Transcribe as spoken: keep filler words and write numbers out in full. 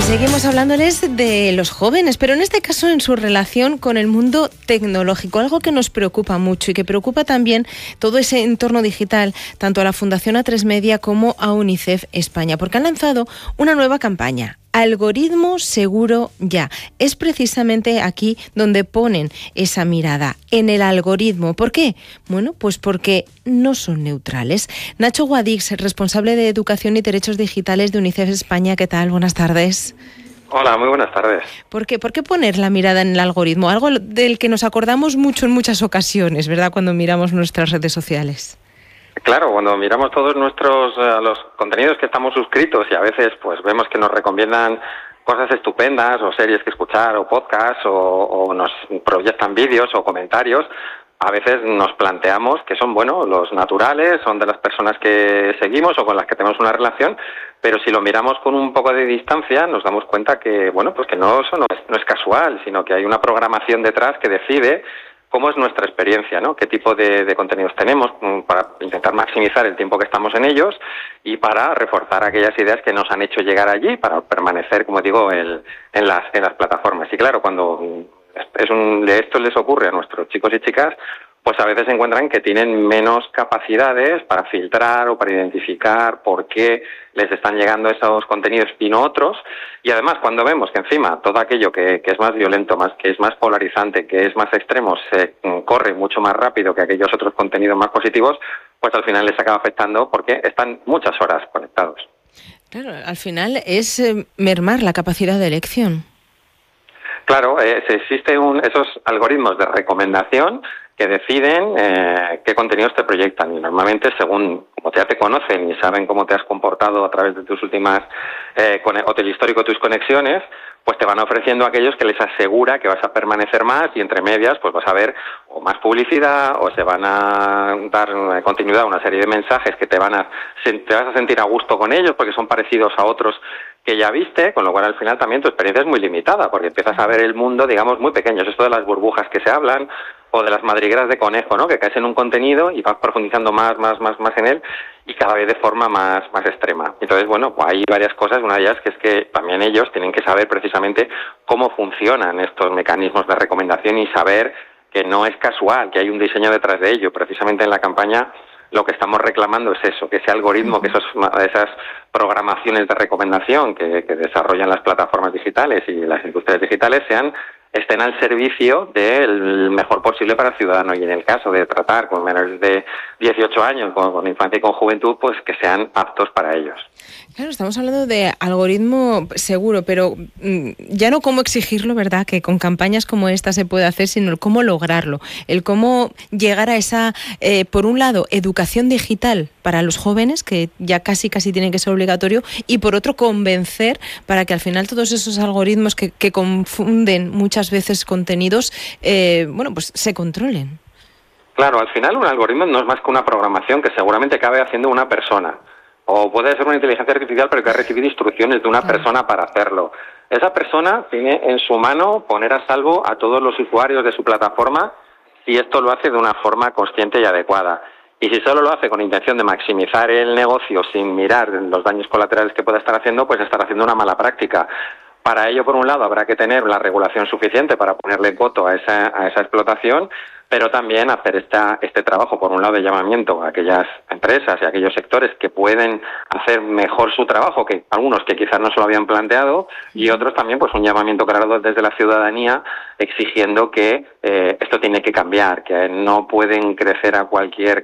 Seguimos hablándoles de los jóvenes, pero en este caso en su relación con el mundo tecnológico, algo que nos preocupa mucho y que preocupa también todo ese entorno digital, tanto a la Fundación A tres Media como a UNICEF España, porque han lanzado una nueva campaña. Algoritmo seguro ya. Es precisamente aquí donde ponen esa mirada, en el algoritmo. ¿Por qué? Bueno, pues porque no son neutrales. Nacho Guadix, responsable de Educación y Derechos Digitales de UNICEF España. ¿Qué tal? Buenas tardes. Hola, muy buenas tardes. ¿Por qué? ¿Por qué poner la mirada en el algoritmo? Algo del que nos acordamos mucho en muchas ocasiones, ¿verdad? Cuando miramos nuestras redes sociales. Claro, cuando miramos todos nuestros uh, los contenidos que estamos suscritos y a veces pues vemos que nos recomiendan cosas estupendas o series que escuchar o podcasts o, o nos proyectan vídeos o comentarios, a veces nos planteamos que son, bueno, los naturales, son de las personas que seguimos o con las que tenemos una relación, pero si lo miramos con un poco de distancia nos damos cuenta que, bueno, pues que no, eso no es, no es casual, sino que hay una programación detrás que decide cómo es nuestra experiencia, ¿no? Qué tipo de, de contenidos tenemos para intentar maximizar el tiempo que estamos en ellos y para reforzar aquellas ideas que nos han hecho llegar allí para permanecer, como digo, el, en las en las plataformas. Y claro, cuando es un, de esto les ocurre a nuestros chicos y chicas, pues a veces encuentran que tienen menos capacidades para filtrar o para identificar por qué les están llegando esos contenidos y no otros. Y además, cuando vemos que encima todo aquello que, que es más violento, más que es más polarizante, que es más extremo, se corre mucho más rápido que aquellos otros contenidos más positivos, pues al final les acaba afectando porque están muchas horas conectados. Claro, al final es eh, mermar la capacidad de elección. Claro, eh, existen un, esos algoritmos de recomendación que deciden eh, qué contenidos te proyectan y normalmente según como ya te conocen y saben cómo te has comportado a través de tus últimas eh, o del histórico de tus conexiones, pues te van ofreciendo aquellos que les asegura que vas a permanecer más y entre medias pues vas a ver o más publicidad o se van a dar continuidad a una serie de mensajes que te van a te vas a sentir a gusto con ellos porque son parecidos a otros que ya viste, con lo cual al final también tu experiencia es muy limitada porque empiezas a ver el mundo, digamos, muy pequeño. Es esto de las burbujas que se hablan o de las madrigueras de conejo, ¿no? Que caes en un contenido y vas profundizando más, más, más, más en él y cada vez de forma más, más extrema. Entonces, bueno, pues hay varias cosas. Una de ellas que es que también ellos tienen que saber precisamente cómo funcionan estos mecanismos de recomendación y saber que no es casual, que hay un diseño detrás de ello. Precisamente en la campaña lo que estamos reclamando es eso, que ese algoritmo, que esos, esas programaciones de recomendación que, que desarrollan las plataformas digitales y las industrias digitales sean estén al servicio del mejor posible para el ciudadano y en el caso de tratar con menores de dieciocho años, con, con infancia y con juventud, pues que sean aptos para ellos. Claro, estamos hablando de algoritmo seguro, pero mmm, ya no cómo exigirlo, ¿verdad? Que con campañas como esta se puede hacer, sino el cómo lograrlo, el cómo llegar a esa, eh, por un lado, educación digital para los jóvenes, que ya casi casi tiene que ser obligatorio, y por otro, convencer para que al final todos esos algoritmos que, que confunden muchas veces contenidos, eh, bueno, pues se controlen. Claro, al final un algoritmo no es más que una programación que seguramente acabe haciendo una persona. O puede ser una inteligencia artificial, pero que ha recibido instrucciones de una claro. persona para hacerlo. Esa persona tiene en su mano poner a salvo a todos los usuarios de su plataforma si esto lo hace de una forma consciente y adecuada. Y si solo lo hace con intención de maximizar el negocio sin mirar los daños colaterales que pueda estar haciendo, pues estará haciendo una mala práctica. Para ello, por un lado, habrá que tener la regulación suficiente para ponerle coto a esa, a esa explotación, pero también hacer esta, este trabajo, por un lado, de llamamiento a aquellas empresas y a aquellos sectores que pueden hacer mejor su trabajo, que algunos que quizás no se lo habían planteado, y otros también, pues un llamamiento claro desde la ciudadanía exigiendo que eh, esto tiene que cambiar, que no pueden crecer a cualquier